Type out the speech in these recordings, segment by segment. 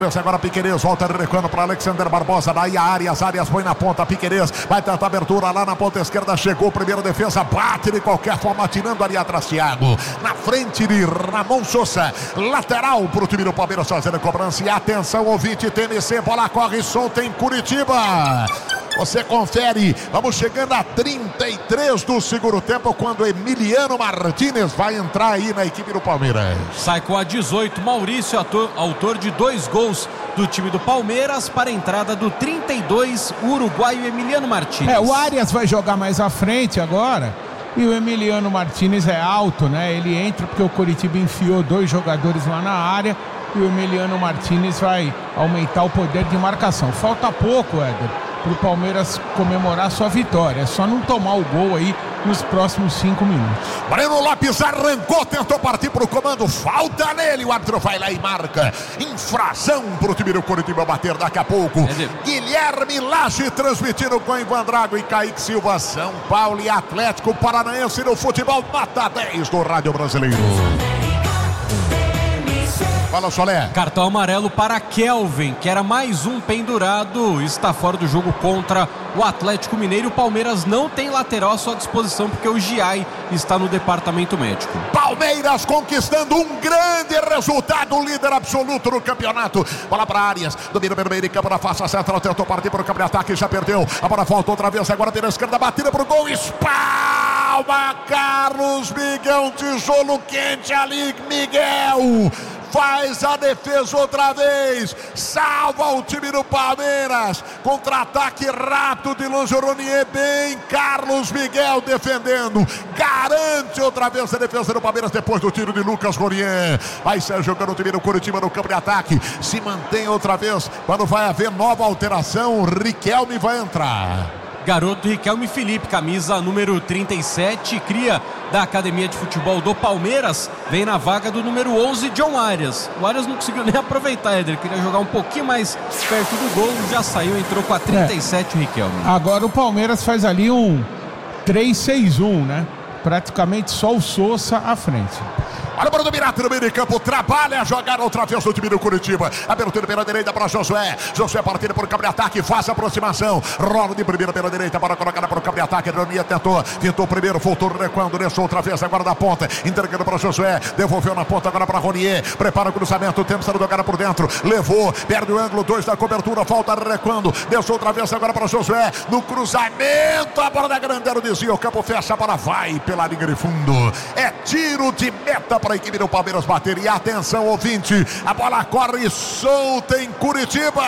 Agora Piquerez volta recuando para Alexander Barbosa, daí a Arias põe na ponta, Piquerez vai tentar abertura lá na ponta esquerda, chegou o primeiro defesa, bate de qualquer forma, tirando ali atrás Thiago, na frente de Ramon Sousa, lateral para o time do Palmeiras fazendo cobrança, e atenção ouvinte, TMC, bola corre solta em Curitiba. Você confere, vamos chegando a 33 do segundo tempo, quando Emiliano Martínez vai entrar aí na equipe do Palmeiras. Sai com a 18, Maurício, autor de 2 gols do time do Palmeiras, para a entrada do 32, o uruguaio Emiliano Martínez. O Arias vai jogar mais à frente agora, e o Emiliano Martínez é alto, né? Ele entra porque o Coritiba enfiou 2 jogadores lá na área, e o Emiliano Martínez vai aumentar o poder de marcação. Falta pouco, Éder, para o Palmeiras comemorar sua vitória. É só não tomar o gol aí nos próximos 5 minutos. Breno Lopes arrancou, tentou partir para o comando, falta nele, o árbitro vai lá e marca infração para o time do Coritiba bater daqui a pouco. Guilherme Lage transmitindo com Ivan Drago e Kaique Silva. São Paulo e Atlético Paranaense no futebol nota 10 do Rádio Brasileiro. Fala, Solé. Cartão amarelo para Kelvin, que era mais um pendurado, está fora do jogo contra o Atlético Mineiro. O Palmeiras não tem lateral à sua disposição porque o Giai está no departamento médico. Palmeiras conquistando um grande resultado, líder absoluto no campeonato. Bola para Arias, domina pelo meio de campo na face central, tentou partir para o campo de ataque, já perdeu. A bola volta outra vez, agora pela esquerda, batida para o gol, espalma Carlos Miguel, um tijolo quente ali, Miguel. Faz a defesa outra vez, salva o time do Palmeiras, contra-ataque rápido de longe, Ronier bem, Carlos Miguel defendendo, garante outra vez a defesa do Palmeiras depois do tiro de Lucas Ronier. Vai ser jogando o time do Curitiba no campo de ataque, se mantém outra vez, quando vai haver nova alteração, Riquelme vai entrar. Garoto Riquelme Felipe, camisa número 37, cria da Academia de Futebol do Palmeiras, vem na vaga do número 11, John Arias. O Arias não conseguiu nem aproveitar, Éder, queria jogar um pouquinho mais perto do gol, já saiu, entrou com a 37 o Riquelme. Agora o Palmeiras faz ali um 3-6-1, né? Praticamente só o Sousa à frente. Olha o Bruno Mirata no meio de campo, trabalha a jogar outra vez no time do Curitiba. Abertura pela direita para Josué. Josué partindo por campo de ataque, faz a aproximação. Rola de primeira pela direita, para colocada para o campo de ataque. Rania tentou primeiro, voltou recuando, deixou outra vez agora da ponta. Entregando para Josué, devolveu na ponta agora para Ronier. Prepara o cruzamento, tenta sair do cara por dentro. Levou, perde o ângulo, 2 da cobertura, volta recuando. Deixou outra vez agora para Josué. No cruzamento, a bola da grande era o desvio. O campo fecha, a bola vai pela linha de fundo. É tiro de meta para a equipe do Palmeiras bater. E atenção, ouvinte, a bola corre solta em Curitiba.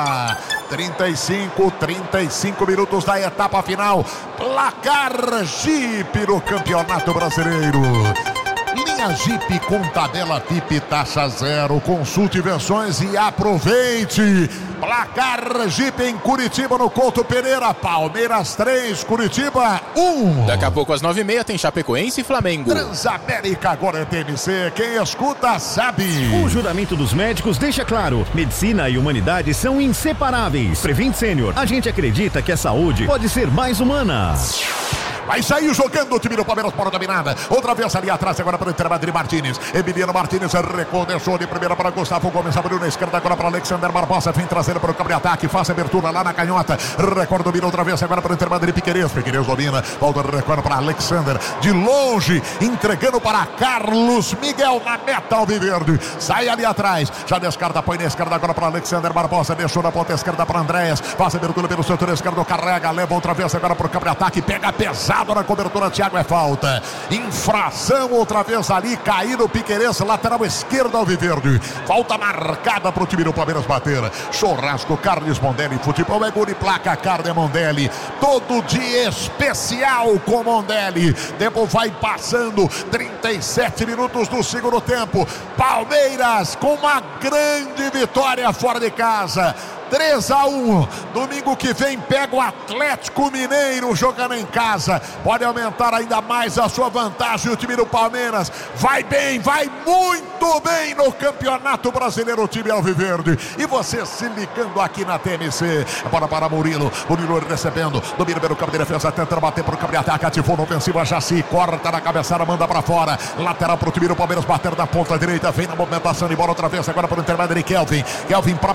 35 minutos da etapa final. Placar Jeep no Campeonato Brasileiro. Linha Jeep com tabela VIP taxa zero. Consulte versões e aproveite. Placar Jeep em Curitiba no Couto Pereira. Palmeiras 3, Curitiba 1. Daqui a pouco às 9h30 tem Chapecoense e Flamengo. Transamérica agora é TMC. Quem escuta sabe. O juramento dos médicos deixa claro: medicina e humanidade são inseparáveis. Prevent Senior, a gente acredita que a saúde pode ser mais humana. Vai sair jogando o time do Palmeiras, bola dominada. Outra vez ali atrás, agora para o Inter Martínez. Emiliano Martínez recuou, deixou de primeira para Gustavo Gomes. Abriu na esquerda agora para Alexander Barbosa. Vem trazendo para o campo de ataque. Faz a abertura lá na canhota. Record domina outra vez agora para o Inter Piquerez. Piquerez domina. Volta recuando para Alexander. De longe, entregando para Carlos Miguel na meta alviverde. Sai ali atrás. Já descarta, põe na esquerda agora para Alexander Barbosa. Deixou na ponta esquerda para Andréas. Faz a abertura pelo setor esquerdo. Carrega, leva outra vez agora para o campo de ataque. Pega pesado na cobertura, Thiago, é falta. Infração outra vez ali, caído Piquerez, lateral esquerda alviverde. Falta marcada para o time do Palmeiras bater. Churrasco, Carlos Mondelli, futebol é gol de placa, Carne Mondelli. Todo dia especial com Mondelli. Tempo vai passando, 37 minutos do segundo tempo. Palmeiras com uma grande vitória fora de casa. 3-1. Domingo que vem pega o Atlético Mineiro jogando em casa. Pode aumentar ainda mais a sua vantagem. O time do Palmeiras vai bem, vai muito bem no Campeonato Brasileiro, o time alviverde. E você se ligando aqui na TMC. Bola para Murilo. Murilo recebendo. Domina pelo campo de defesa, tentando bater para o campo de ataque. Ativou no ofensivo a Jaci. Corta na cabeçada, manda para fora. Lateral para o time do Palmeiras, bater na ponta direita. Vem na movimentação de bola outra vez. Agora para o intermédio de Kelvin. Kelvin para